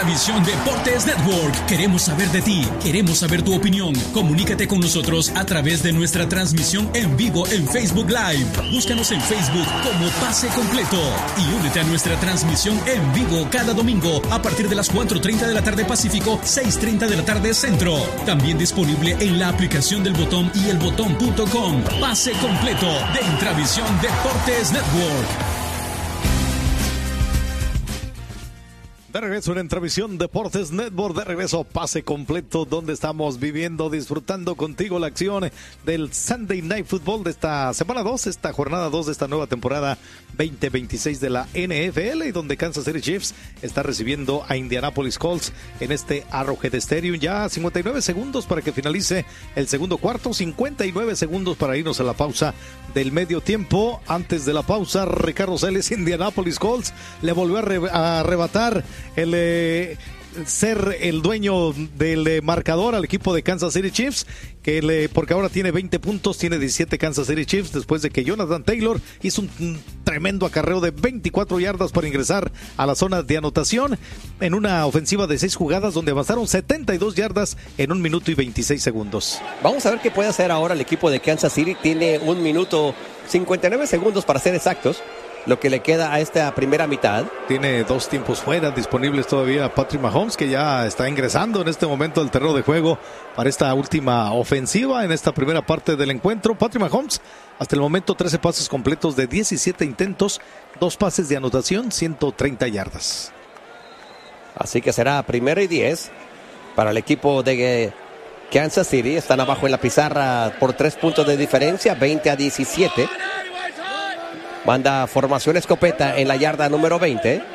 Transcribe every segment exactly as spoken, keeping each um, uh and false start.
Entravisión Deportes Network. Queremos saber de ti, queremos saber tu opinión. Comunícate con nosotros a través de nuestra transmisión en vivo en Facebook Live. Búscanos en Facebook como Pase Completo y únete a nuestra transmisión en vivo cada domingo a partir de las cuatro treinta de la tarde Pacífico, seis treinta de la tarde Centro. También disponible en la aplicación del Botón y el botón punto com. Pase Completo de Entravisión Deportes Network. De regreso en Entravisión Deportes Network, de regreso Pase Completo, donde estamos viviendo, disfrutando contigo la acción del Sunday Night Football de esta semana dos, esta jornada dos de esta nueva temporada veinte veintiséis de la N F L, y donde Kansas City Chiefs está recibiendo a Indianapolis Colts en este Arrowhead Stadium. Ya cincuenta y nueve segundos para que finalice el segundo cuarto, cincuenta y nueve segundos para irnos a la pausa del medio tiempo. Antes de la pausa, Ricardo Celes, Indianapolis Colts le volvió a, re- a arrebatar el eh, ser el dueño del eh, marcador al equipo de Kansas City Chiefs, que le, porque ahora tiene veinte puntos, tiene diecisiete Kansas City Chiefs, después de que Jonathan Taylor hizo un, un tremendo acarreo de veinticuatro yardas para ingresar a la zona de anotación en una ofensiva de seis jugadas donde avanzaron setenta y dos yardas en un minuto y veintiséis segundos. Vamos a ver qué puede hacer ahora el equipo de Kansas City. Tiene un minuto cincuenta y nueve segundos para ser exactos, lo que le queda a esta primera mitad. Tiene dos tiempos fuera disponibles todavía Patrick Mahomes, que ya está ingresando en este momento al terreno de juego para esta última ofensiva en esta primera parte del encuentro. Patrick Mahomes, hasta el momento trece pases completos de diecisiete intentos, dos pases de anotación, ciento treinta yardas. Así que será primero y diez para el equipo de Kansas City. Están abajo en la pizarra por tres puntos de diferencia, veinte a diecisiete. Manda formación escopeta en la yarda número veinte.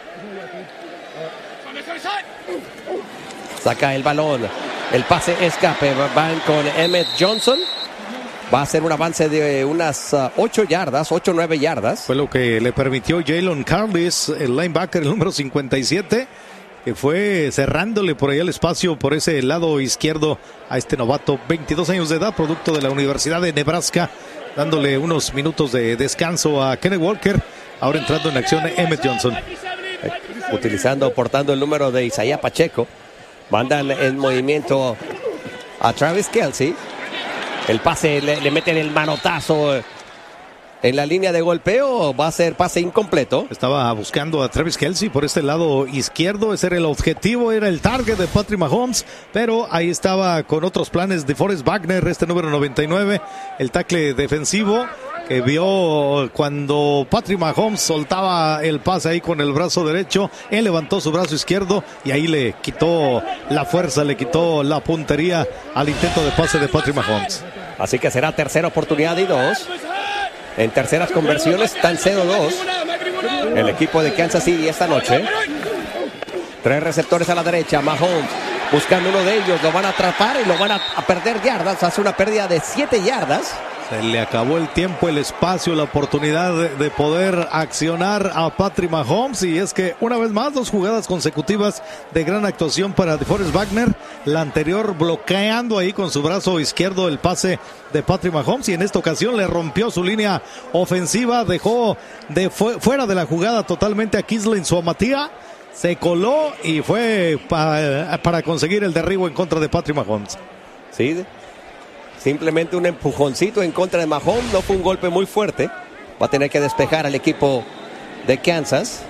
Saca el balón. El pase escape. Van con Emmett Johnson. Va a ser un avance de unas ocho yardas, ocho o nueve yardas. Fue lo que le permitió Jalen Carlis, el linebacker, el número cincuenta y siete, que fue cerrándole por ahí el espacio por ese lado izquierdo a este novato, veintidós años de edad, producto de la Universidad de Nebraska, dándole unos minutos de descanso a Kenneth Walker. Ahora entrando en acción Emmett Johnson. Eh, utilizando, portando el número de Isaiah Pacheco. Mandan en movimiento a Travis Kelce. El pase, le, le meten el manotazo en la línea de golpeo. Va a ser pase incompleto. Estaba buscando a Travis Kelce por este lado izquierdo. Ese era el objetivo, era el target de Patrick Mahomes. Pero ahí estaba con otros planes de Forrest Wagner, este número noventa y nueve, el tackle defensivo, que vio cuando Patrick Mahomes soltaba el pase ahí con el brazo derecho. Él levantó su brazo izquierdo y ahí le quitó la fuerza, le quitó la puntería al intento de pase de Patrick Mahomes. Así que será tercera oportunidad y dos. En terceras conversiones están cero dos el equipo de Kansas City esta noche. Tres receptores a la derecha. Mahomes buscando uno de ellos. Lo van a atrapar y lo van a, a perder yardas. Hace una pérdida de siete yardas. Se le acabó el tiempo, el espacio, la oportunidad de, de poder accionar a Patrick Mahomes. Y es que una vez más, dos jugadas consecutivas de gran actuación para DeForest Wagner. La anterior bloqueando ahí con su brazo izquierdo el pase de Patrick Mahomes. Y en esta ocasión le rompió su línea ofensiva. Dejó de fu- fuera de la jugada totalmente a Kisley Suamatía. Se coló y fue pa- para conseguir el derribo en contra de Patrick Mahomes. Sí, simplemente un empujoncito en contra de Mahomes. No fue un golpe muy fuerte. Va a tener que despejar al equipo de Kansas.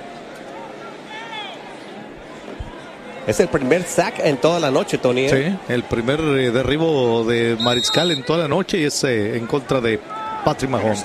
Es el primer sack en toda la noche, Tony. Sí, el primer eh, derribo de Mariscal en toda la noche, y es eh, en contra de Patrick Mahomes.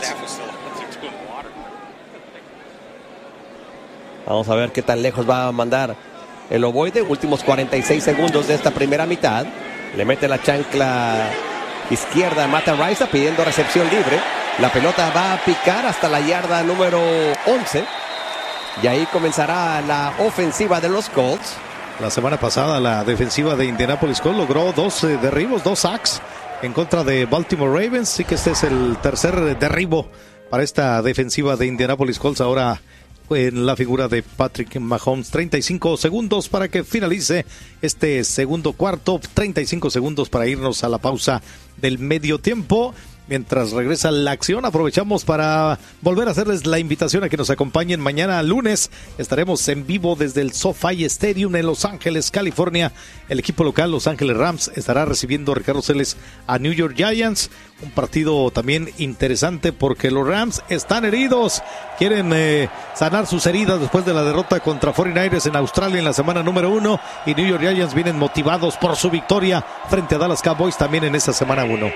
Vamos a ver qué tan lejos va a mandar el ovoide. Últimos cuarenta y seis segundos de esta primera mitad. Le mete la chancla izquierda a Matt Araiza pidiendo recepción libre. La pelota va a picar hasta la yarda número once. Y ahí comenzará la ofensiva de los Colts. La semana pasada la defensiva de Indianapolis Colts logró dos eh, derribos, dos sacks en contra de Baltimore Ravens. Sí que este es el tercer derribo para esta defensiva de Indianapolis Colts. Ahora en la figura de Patrick Mahomes. treinta y cinco segundos para que finalice este segundo cuarto. treinta y cinco segundos para irnos a la pausa del medio tiempo. Mientras regresa la acción, aprovechamos para volver a hacerles la invitación a que nos acompañen mañana lunes. Estaremos en vivo desde el SoFi Stadium en Los Ángeles, California. El equipo local, Los Ángeles Rams, estará recibiendo, Ricardo Celes, a New York Giants. Un partido también interesante porque los Rams están heridos. Quieren eh, sanar sus heridas después de la derrota contra cuarenta y nueve ers en Australia en la semana número uno. Y New York Giants vienen motivados por su victoria frente a Dallas Cowboys también en esa semana uno.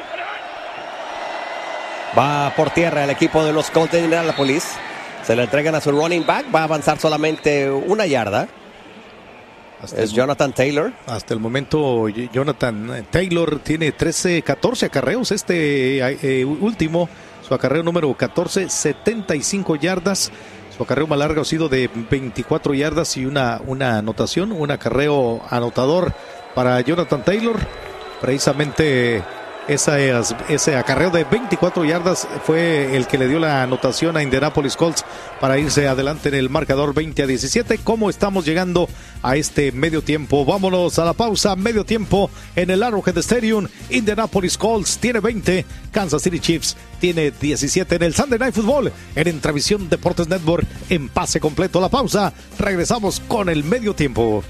Va por tierra el equipo de los Colts de Indianapolis. Se le entregan a su running back. Va a avanzar solamente una yarda. Hasta es el, Jonathan Taylor. Hasta el momento Jonathan Taylor tiene trece, catorce acarreos. Este eh, último, su acarreo número catorce, setenta y cinco yardas. Su acarreo más largo ha sido de veinticuatro yardas y una, una anotación. Un acarreo anotador para Jonathan Taylor. Precisamente Esa, ese acarreo de veinticuatro yardas fue el que le dio la anotación a Indianapolis Colts para irse adelante en el marcador veinte a diecisiete. ¿Cómo estamos llegando a este medio tiempo? Vámonos a la pausa. Medio tiempo en el Arrowhead Stadium. Indianapolis Colts tiene veinte, Kansas City Chiefs tiene diecisiete en el Sunday Night Football en Entravisión Deportes Network en pase completo. La pausa. Regresamos con el medio tiempo.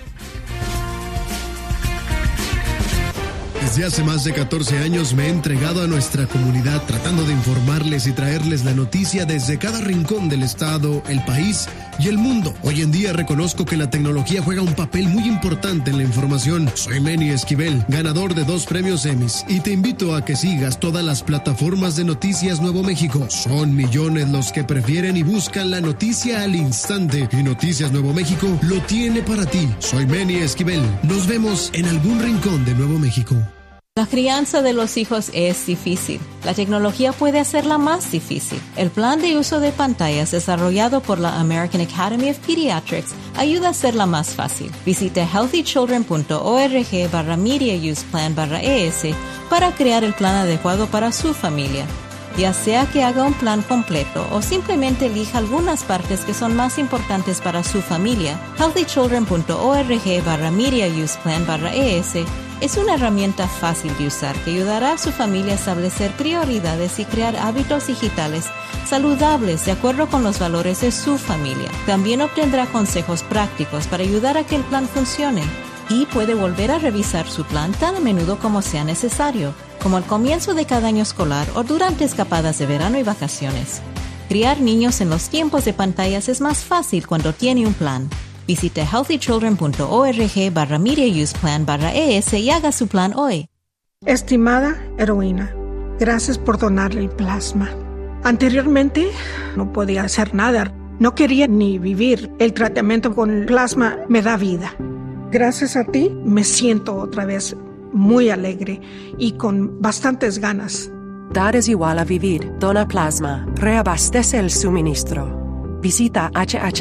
Desde hace más de catorce años me he entregado a nuestra comunidad tratando de informarles y traerles la noticia desde cada rincón del estado, el país y el mundo. Hoy en día reconozco que la tecnología juega un papel muy importante en la información. Soy Manny Esquivel, ganador de dos premios Emmys, y te invito a que sigas todas las plataformas de Noticias Nuevo México. Son millones los que prefieren y buscan la noticia al instante, y Noticias Nuevo México lo tiene para ti. Soy Manny Esquivel. Nos vemos en algún rincón de Nuevo México. La crianza de los hijos es difícil. La tecnología puede hacerla más difícil. El plan de uso de pantallas desarrollado por la American Academy of Pediatrics ayuda a hacerla más fácil. Visite healthychildren.org barra media use plan barra es para crear el plan adecuado para su familia. Ya sea que haga un plan completo o simplemente elija algunas partes que son más importantes para su familia, healthychildren.org barra media use plan barra es es una herramienta fácil de usar que ayudará a su familia a establecer prioridades y crear hábitos digitales saludables de acuerdo con los valores de su familia. También obtendrá consejos prácticos para ayudar a que el plan funcione y puede volver a revisar su plan tan a menudo como sea necesario, como al comienzo de cada año escolar o durante escapadas de verano y vacaciones. Criar niños en los tiempos de pantallas es más fácil cuando tiene un plan. Visite healthychildren.org barra media use plan barra es y haga su plan hoy. Estimada heroína, gracias por donarle el plasma. Anteriormente no podía hacer nada, no quería ni vivir. El tratamiento con el plasma me da vida. Gracias a ti me siento otra vez muy alegre y con bastantes ganas. Dar es igual a vivir. Dona plasma. Reabastece el suministro. Visita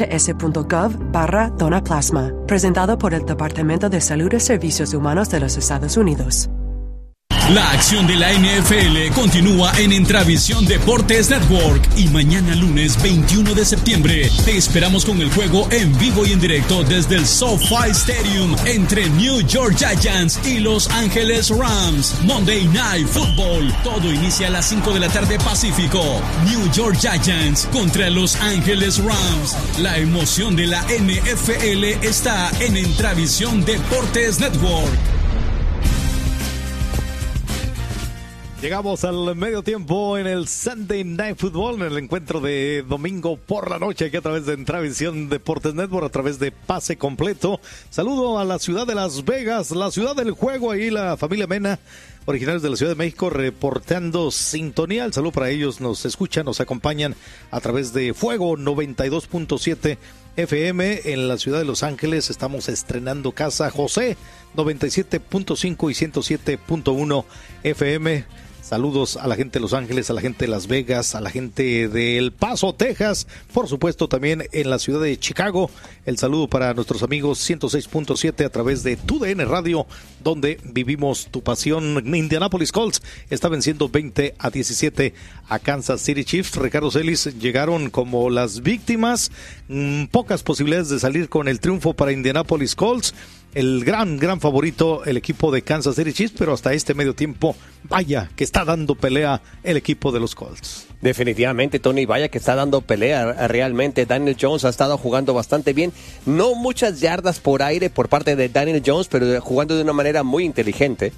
hhs.gov barra donaplasma. Presentado por el Departamento de Salud y Servicios Humanos de los Estados Unidos. La acción de la N F L continúa en Entravisión Deportes Network y mañana lunes veintiuno de septiembre te esperamos con el juego en vivo y en directo desde el SoFi Stadium entre New York Giants y Los Ángeles Rams. Monday Night Football. Todo inicia a las cinco de la tarde Pacífico. New York Giants contra Los Ángeles Rams. La emoción de la N F L está en Entravisión Deportes Network. Llegamos al medio tiempo en el Sunday Night Football, en el encuentro de domingo por la noche, aquí a través de Entravisión Deportes Network, a través de Pase Completo. Saludo a la ciudad de Las Vegas, la ciudad del juego, ahí la familia Mena, originarios de la Ciudad de México, reportando sintonía. El saludo para ellos, nos escuchan, nos acompañan a través de Fuego noventa y dos punto siete F M en la ciudad de Los Ángeles. Estamos estrenando casa José noventa y siete punto cinco y ciento siete punto uno F M. Saludos a la gente de Los Ángeles, a la gente de Las Vegas, a la gente de El Paso, Texas, por supuesto también en la ciudad de Chicago. El saludo para nuestros amigos ciento seis punto siete a través de Tu D N Radio, donde vivimos tu pasión. Indianapolis Colts está venciendo veinte a diecisiete a Kansas City Chiefs. Ricardo Celis, llegaron como las víctimas, mmm, pocas posibilidades de salir con el triunfo para Indianapolis Colts. el gran, gran favorito, el equipo de Kansas City Chiefs, pero hasta este medio tiempo, vaya, que está dando pelea el equipo de los Colts. Definitivamente, Tony, vaya que está dando pelea realmente. Daniel Jones ha estado jugando bastante bien. No muchas yardas por aire por parte de Daniel Jones, pero jugando de una manera muy inteligente.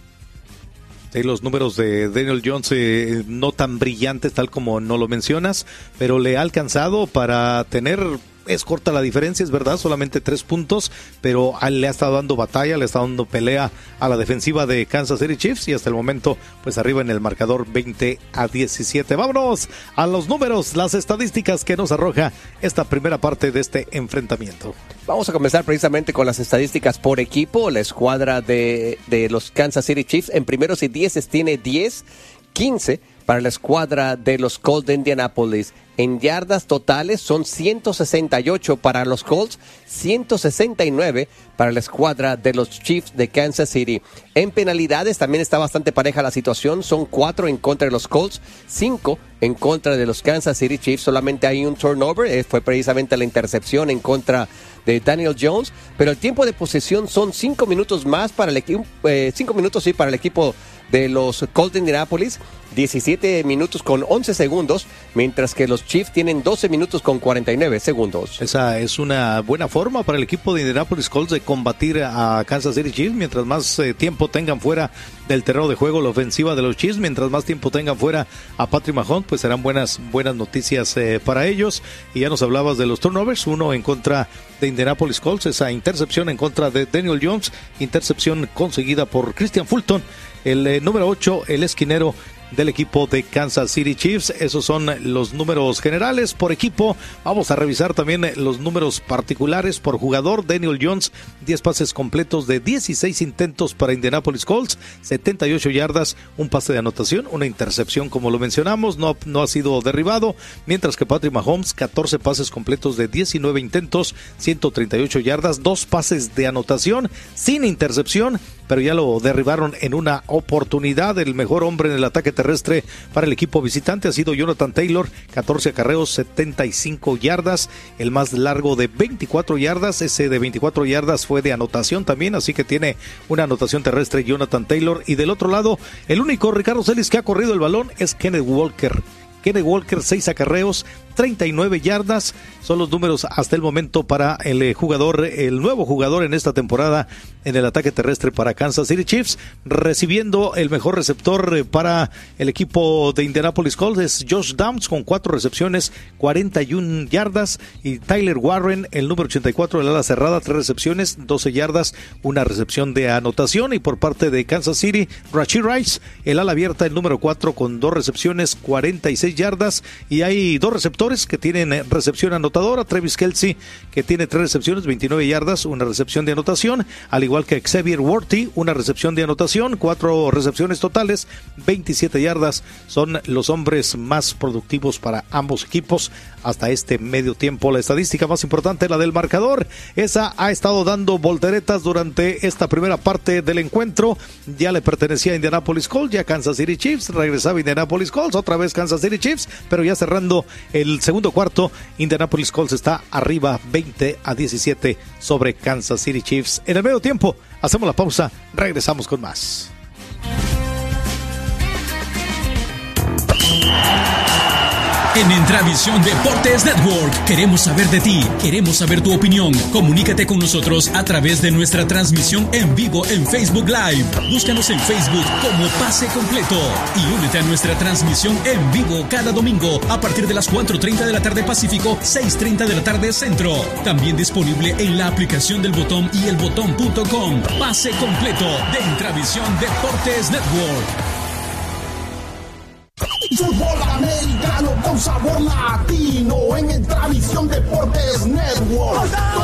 Sí, los números de Daniel Jones eh, no tan brillantes tal como no lo mencionas, pero le ha alcanzado para tener... Es corta la diferencia, es verdad, solamente tres puntos, pero le ha estado dando batalla, le ha estado dando pelea a la defensiva de Kansas City Chiefs y hasta el momento, pues arriba en el marcador veinte a diecisiete. Vámonos a los números, las estadísticas que nos arroja esta primera parte de este enfrentamiento. Vamos a comenzar precisamente con las estadísticas por equipo. La escuadra de, de los Kansas City Chiefs en primeros y dieces tiene diez, quince para la escuadra de los Colts de Indianapolis. En yardas totales son ciento sesenta y ocho para los Colts, ciento sesenta y nueve para la escuadra de los Chiefs de Kansas City. En penalidades también está bastante pareja la situación, son cuatro en contra de los Colts, cinco en contra de los Kansas City Chiefs. Solamente hay un turnover, eh, fue precisamente la intercepción en contra de Daniel Jones, pero el tiempo de posesión son cinco minutos más para el equipo, eh, cinco minutos sí para el equipo de los Colts de Indianapolis, diecisiete minutos con once segundos, mientras que los Chiefs tienen doce minutos con cuarenta y nueve segundos. Esa es una buena forma para el equipo de Indianapolis Colts de combatir a Kansas City Chiefs. Mientras más eh, tiempo tengan fuera del terreno de juego la ofensiva de los Chiefs, mientras más tiempo tengan fuera a Patrick Mahomes, pues serán buenas, buenas noticias eh, para ellos. Y ya nos hablabas de los turnovers, uno en contra de Indianapolis Colts, esa intercepción en contra de Daniel Jones, intercepción conseguida por Christian Fulton. El eh, número ocho, el esquinero del equipo de Kansas City Chiefs. Esos son los números generales por equipo. Vamos a revisar también los números particulares por jugador. Daniel Jones, diez pases completos de dieciséis intentos para Indianapolis Colts, setenta y ocho yardas, un pase de anotación, una intercepción como lo mencionamos, no, no ha sido derribado, mientras que Patrick Mahomes, catorce pases completos de diecinueve intentos, ciento treinta y ocho yardas, dos pases de anotación, sin intercepción, pero ya lo derribaron en una oportunidad. El mejor hombre en el ataque terrestre para el equipo visitante ha sido Jonathan Taylor, catorce acarreos, setenta y cinco yardas, el más largo de veinticuatro yardas, ese de veinticuatro yardas fue de anotación también, así que tiene una anotación terrestre Jonathan Taylor. Y del otro lado, el único Ricardo Celis que ha corrido el balón es Kenneth Walker. Kenneth Walker, seis acarreos, treinta y nueve yardas, son los números hasta el momento para el jugador, el nuevo jugador en esta temporada en el ataque terrestre para Kansas City Chiefs. Recibiendo el mejor receptor para el equipo de Indianapolis Colts es Josh Downs con cuatro recepciones, cuarenta y una yardas, y Tyler Warren, el número ochenta y cuatro del ala cerrada, tres recepciones, doce yardas, una recepción de anotación. Y por parte de Kansas City, Rashee Rice, el ala abierta, el número cuatro con dos recepciones, cuarenta y seis yardas, y hay dos receptores que tienen recepción anotadora. Travis Kelce, que tiene tres recepciones, veintinueve yardas, una recepción de anotación, al igual que Xavier Worthy, una recepción de anotación, cuatro recepciones totales, veintisiete yardas. Son los hombres más productivos para ambos equipos hasta este medio tiempo. La estadística más importante, la del marcador, esa ha estado dando volteretas durante esta primera parte del encuentro. Ya le pertenecía a Indianapolis Colts, ya Kansas City Chiefs, regresaba Indianapolis Colts, otra vez Kansas City Chiefs, pero ya cerrando el segundo cuarto, Indianapolis Colts está arriba veinte a diecisiete sobre Kansas City Chiefs. En el medio tiempo, hacemos la pausa, regresamos con más. En Entravisión Deportes Network queremos saber de ti, queremos saber tu opinión. Comunícate con nosotros a través de nuestra transmisión en vivo en Facebook Live. Búscanos en Facebook como Pase Completo y únete a nuestra transmisión en vivo cada domingo a partir de las cuatro treinta de la tarde Pacífico, seis treinta de la tarde Centro. También disponible en la aplicación del Botón y el botón punto com. Pase Completo de Entravisión Deportes Network. Fútbol americano con sabor latino en Entravisión Deportes Network.